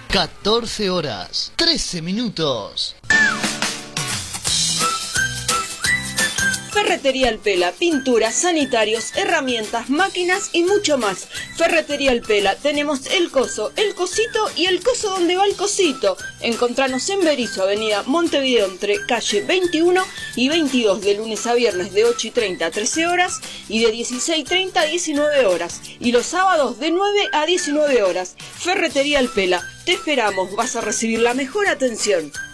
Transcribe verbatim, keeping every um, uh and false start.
catorce horas, trece minutos. Ferretería El Pela, pinturas, sanitarios, herramientas, máquinas y mucho más. Ferretería El Pela, tenemos el coso, el cosito y el coso donde va el cosito. Encontranos en Berizo, avenida Montevideo, entre calle veintiuno y veintidós, de lunes a viernes de ocho y treinta a trece horas y de dieciséis y treinta a diecinueve horas. Y los sábados de nueve a diecinueve horas. Ferretería El Pela, te esperamos, vas a recibir la mejor atención.